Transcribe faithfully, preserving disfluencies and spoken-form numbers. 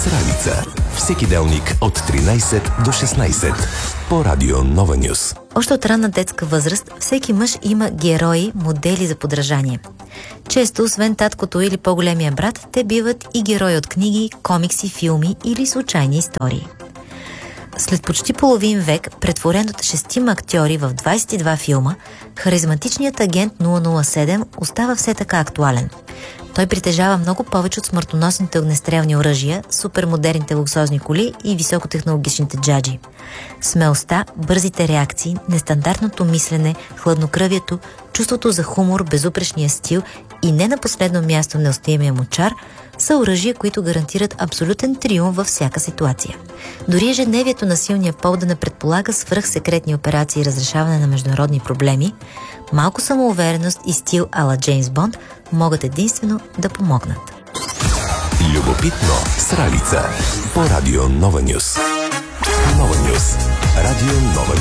Сралица. Всеки делник от тринайсет до шестнайсет по Радио Нова Нюс. Още от ранна детска възраст всеки мъж има герои, модели за подражание. Често, освен таткото или по-големия брат, те биват и герои от книги, комикси, филми или случайни истории. След почти половин век, претворен от шестима актьори в двайсет и два филма, харизматичният агент нула нула седем остава все така актуален. Той притежава много повече от смъртоносните огнестрелни оръжия, супермодерните луксозни коли и високотехнологичните джаджи. Смелостта, бързите реакции, нестандартното мислене, хладнокръвието, чувството за хумор, безупречния стил и не на последно място неустоимия му чар са оръжия, които гарантират абсолютен триумф във всяка ситуация. Дори ежедневието на силния пол да не предполага свръхсекретни операции и разрешаване на международни проблеми, малко самоувереност и стил ала Джеймс Бонд могат единствено да помогнат. Любопитно с Ралица по Радио Нова Нюс. Нова Нюс. Радио Нова